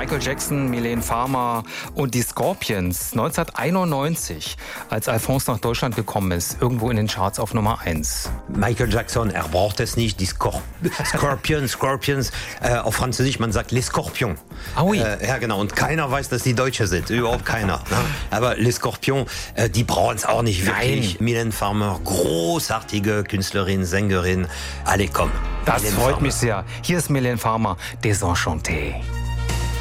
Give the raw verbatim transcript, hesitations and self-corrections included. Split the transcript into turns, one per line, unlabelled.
Michael Jackson, Mylène Farmer und die Scorpions. neunzehnhunderteinundneunzig, als Alphonse nach Deutschland gekommen ist, irgendwo in den Charts auf Nummer eins.
Michael Jackson, er braucht es nicht. Die Scor- Scorpions, Scorpions, äh, auf Französisch, man sagt les Scorpions.
Ah oui.
Äh, ja, genau. Und keiner weiß, dass die Deutsche sind. Überhaupt keiner. Ne? Aber les Scorpions, äh, die brauchen es auch nicht wirklich. Mylène Farmer, großartige Künstlerin, Sängerin. Alle, komm.
Das
Mylène
freut
Farmer.
mich sehr. Hier ist Mylène Farmer, Désenchanté.